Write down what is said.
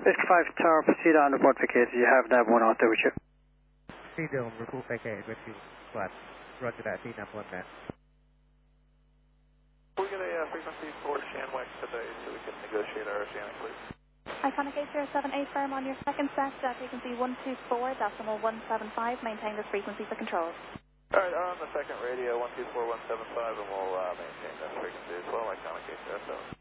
Whiskey 5 Tower, proceed on report vacated. You have nav 1 out there with you. Freedom, report vacated, Whiskey Flat. Roger that, nav 1 net. Can we get a frequency for Shanwick today so we can negotiate our Shanwick, please? Iconic 807A firm on your second set, frequency 124, decimal 175. Maintain this frequency for control. Alright, on the second radio, 124.175, and we'll maintain this frequency as well, Iconic 807.